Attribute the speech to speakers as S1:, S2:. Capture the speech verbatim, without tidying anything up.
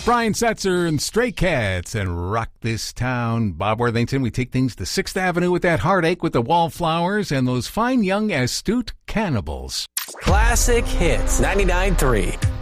S1: Brian Setzer and Stray Cats and Rock This Town. Bob Worthington, we take things to sixth Avenue with that heartache with the wallflowers and those fine young astute cannibals.
S2: Classic Hits ninety-nine point three.